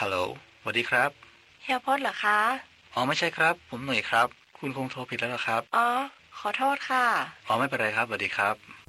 ฮัลโหลสวัสดีครับเฮียพจน์เหรอคะอ๋อไม่ใช่ครับผมหนุ่ยครับคุณคงโทรผิดแล้วล่ะครับอ๋อขอโทษค่ะอ๋อไม่เป็นไรครับสวัสดีครับ